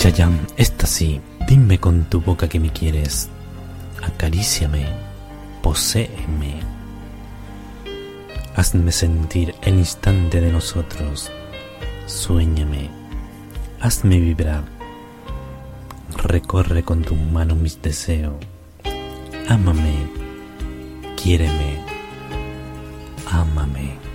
Chayanne, esta sí, dime con tu boca que me quieres. Acaríciame, poséeme. Hazme sentir el instante de nosotros. Suéñame, hazme vibrar. Recorre con tu mano mis deseos. Ámame, quiéreme, ámame.